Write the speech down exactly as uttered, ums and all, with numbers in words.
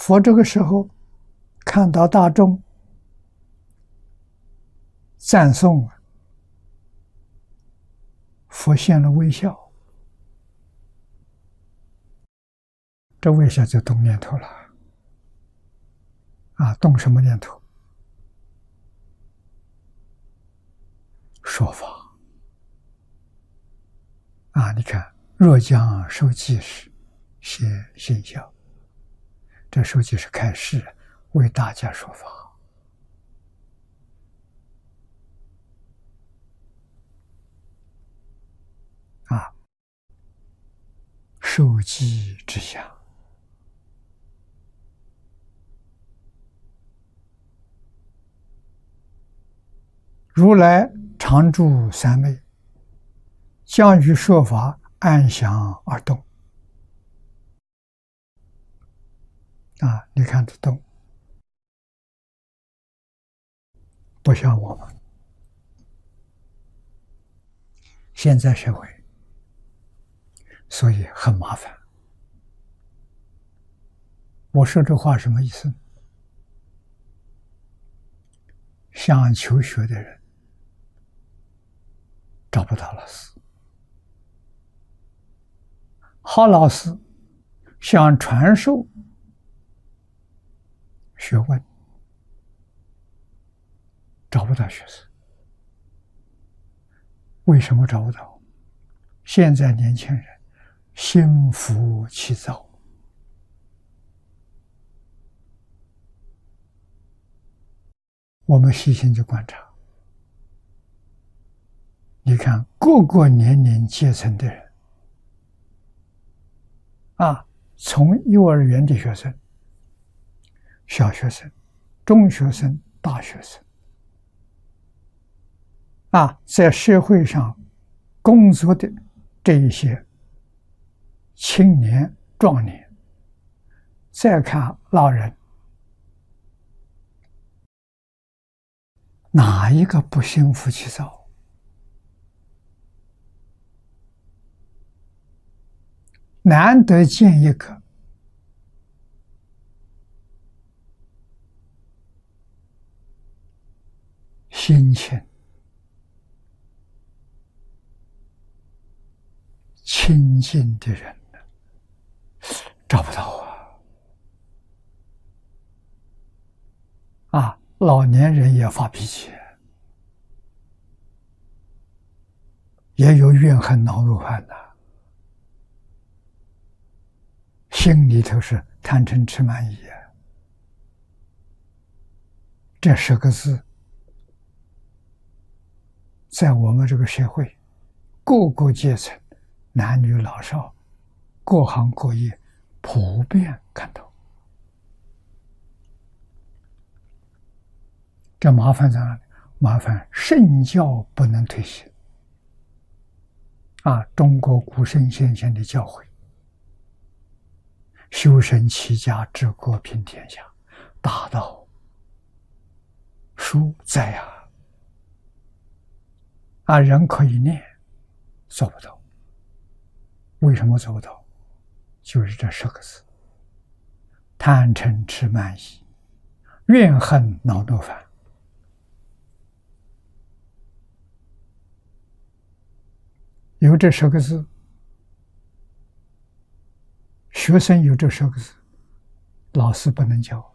佛这个时候看到大众赞颂，佛现了微笑，这微笑就动念头了。啊，动什么念头？说法。啊，你看，若将受记时，现现象。这受记是开示，为大家说法。啊，受记之相。如来常住三昧，将于说法安详而动。啊，你看这动，不像我们现在社会，所以很麻烦。我说这话什么意思？想求学的人找不到老师，好老师想传授学问，找不到学生。为什么找不到？现在年轻人心浮气躁，我们细心去观察，你看各个年龄阶层的人啊，从幼儿园的学生、小学生、中学生、大学生啊，在社会上工作的这一些青年、壮年，再看老人，哪一个不心浮气躁？难得见一个心情清净的人，找不到啊！啊，老年人也发脾气，也有怨恨恼怒烦的，心里头是贪嗔痴慢疑啊。这十个字，在我们这个社会，各个阶层、男女老少、各行各业，普遍看到。这麻烦在哪里？麻烦圣教不能推行啊！中国古圣先贤的教诲，修身齐家治国平天下，大道书在啊！啊，人可以念，做不到。为什么做不到？就是这十个字：贪嗔痴慢疑、怨恨恼怒烦。有这十个字，学生有这十个字，老师不能教。